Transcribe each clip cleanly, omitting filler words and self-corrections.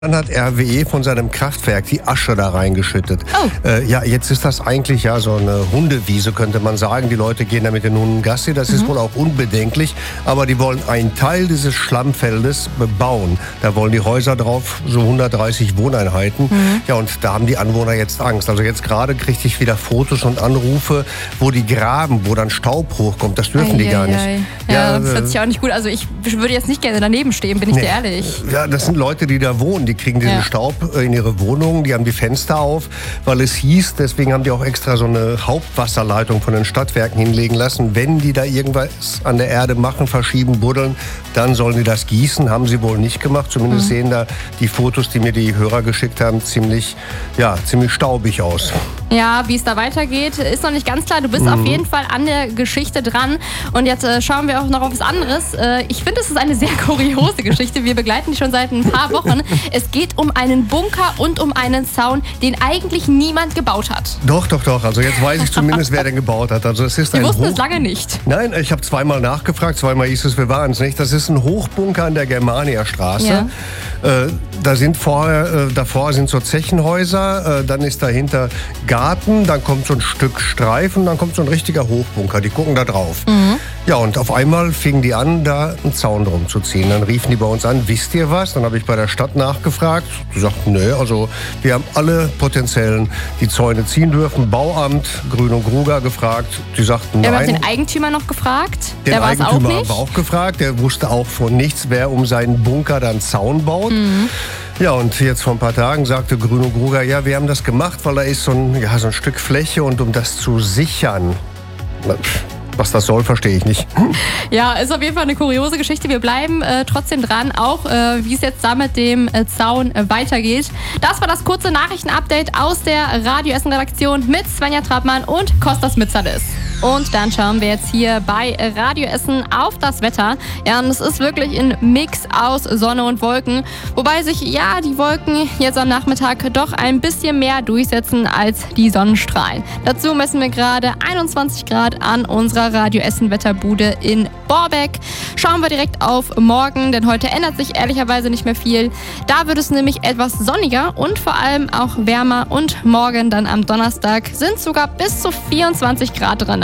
Dann hat RWE von seinem Kraftwerk die Asche da reingeschüttet. Oh. Ja, jetzt ist das eigentlich ja so eine Hundewiese, könnte man sagen. Die Leute gehen da mit den Hunden Gassi. Das ist wohl auch unbedenklich. Aber die wollen einen Teil dieses Schlammfeldes bebauen. Da wollen die Häuser drauf, so 130 Wohneinheiten. Ja, und da haben die Anwohner jetzt Angst. Also jetzt gerade kriege ich wieder Fotos und Anrufe, wo die graben, wo dann Staub hochkommt. Das dürfen die gar nicht. Ja, das hört sich auch nicht gut. Also ich würde jetzt nicht gerne daneben stehen, bin ich dir ehrlich. Ja, das sind Leute, die da wohnen. Die kriegen diesen Staub in ihre Wohnungen, die haben die Fenster auf, weil es hieß, deswegen haben die auch extra so eine Hauptwasserleitung von den Stadtwerken hinlegen lassen. Wenn die da irgendwas an der Erde machen, verschieben, buddeln, dann sollen die das gießen. Haben sie wohl nicht gemacht. Zumindest sehen da die Fotos, die mir die Hörer geschickt haben, ziemlich staubig aus. Ja, wie es da weitergeht, ist noch nicht ganz klar. Du bist auf jeden Fall an der Geschichte dran. Und jetzt schauen wir auch noch auf was anderes. Ich finde, es ist eine sehr kuriose Geschichte. Wir begleiten die schon seit ein paar Wochen. Es geht um einen Bunker und um einen Zaun, den eigentlich niemand gebaut hat. Doch. Also jetzt weiß ich zumindest, wer den gebaut hat. Also es ist Wir wussten es lange nicht. Nein, ich habe zweimal nachgefragt. Zweimal hieß es, wir waren es nicht. Das ist ein Hochbunker an der Germania-Straße. Ja. Davor sind so Zechenhäuser, dann ist dahinter Garten, dann kommt so ein Stück Streifen, dann kommt so ein richtiger Hochbunker. Die gucken da drauf. Ja, und auf einmal fingen die an, da einen Zaun drum zu ziehen. Dann riefen die bei uns an, wisst ihr was? Dann habe ich bei der Stadt nachgefragt. Die sagten, nö, also wir haben alle potenziellen, die Zäune ziehen dürfen. Bauamt, Grün und Gruger gefragt. Die sagten nein. Wir haben den Eigentümer noch gefragt. Den der war es auch Eigentümer nicht. haben wir auch gefragt. Der wusste auch von nichts, wer um seinen Bunker dann Zaun baut. Ja, und jetzt vor ein paar Tagen sagte Grün und Gruger, ja, wir haben das gemacht, weil da ist so ein Stück Fläche und um das zu sichern. Was das soll, verstehe ich nicht. Ja, ist auf jeden Fall eine kuriose Geschichte. Wir bleiben trotzdem dran, auch wie es jetzt da mit dem Zaun weitergeht. Das war das kurze Nachrichtenupdate aus der Radio Essen-Redaktion mit Svenja Trappmann und Kostas Mitsalis. Und dann schauen wir jetzt hier bei Radio Essen auf das Wetter. Ja, und es ist wirklich ein Mix aus Sonne und Wolken. Wobei sich die Wolken jetzt am Nachmittag doch ein bisschen mehr durchsetzen als die Sonnenstrahlen. Dazu messen wir gerade 21 Grad an unserer Radio Essen Wetterbude in Borbeck. Schauen wir direkt auf morgen, denn heute ändert sich ehrlicherweise nicht mehr viel. Da wird es nämlich etwas sonniger und vor allem auch wärmer. Und morgen dann am Donnerstag sind sogar bis zu 24 Grad drin.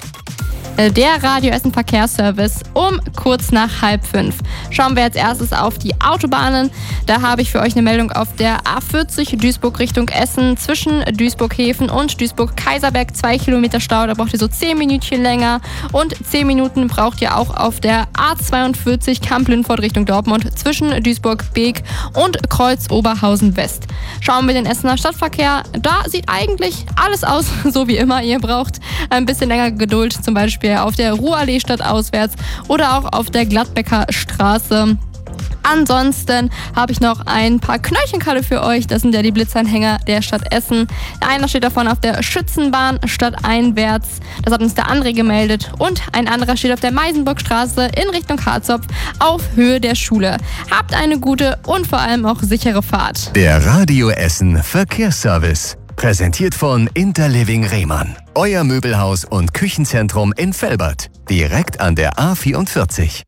Der Radio Essen Verkehrsservice um kurz nach 4:30. Schauen wir als erstes auf die Autobahnen. Da habe ich für euch eine Meldung auf der A40 Duisburg Richtung Essen zwischen Duisburg-Häfen und Duisburg-Kaiserberg. 2 Kilometer Stau, da braucht ihr so 10 Minütchen länger. Und 10 Minuten braucht ihr auch auf der A42 Kamp-Lindfort Richtung Dortmund zwischen Duisburg-Beek und Kreuz-Oberhausen West. Schauen wir den Essener Stadtverkehr. Da sieht eigentlich alles aus, so wie immer. Ihr braucht ein bisschen länger Geduld, zum Beispiel auf der Ruhrallee stadtauswärts oder auch auf der Gladbecker Straße. Ansonsten habe ich noch ein paar Knöllchenkarte für euch. Das sind ja die Blitzanhänger der Stadt Essen. Einer steht davon auf der Schützenbahn stadteinwärts. Das hat uns der André gemeldet. Und ein anderer steht auf der Meisenburgstraße in Richtung Harzopf auf Höhe der Schule. Habt eine gute und vor allem auch sichere Fahrt. Der Radio Essen Verkehrsservice. Präsentiert von Interliving Rehmann. Euer Möbelhaus und Küchenzentrum in Velbert. Direkt an der A44.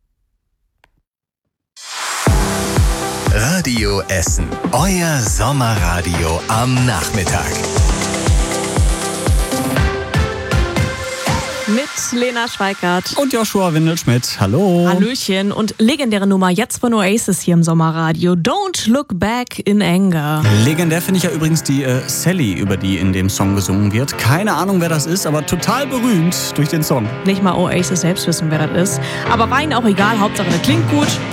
Radio Essen. Euer Sommerradio am Nachmittag. Mit Lena Schweikart. Und Joshua Windelschmidt. Hallo. Hallöchen. Und legendäre Nummer jetzt von Oasis hier im Sommerradio. Don't Look Back in Anger. Legendär finde ich ja übrigens die Sally, über die in dem Song gesungen wird. Keine Ahnung, wer das ist, aber total berühmt durch den Song. Nicht mal Oasis selbst wissen, wer das ist. Aber war ihnen auch egal. Hauptsache, das klingt gut.